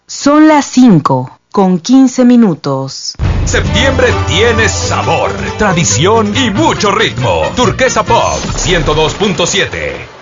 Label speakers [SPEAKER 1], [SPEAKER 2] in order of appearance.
[SPEAKER 1] Son las 5:15.
[SPEAKER 2] Septiembre tiene sabor, tradición y mucho ritmo. Turquesa Pop 102.7.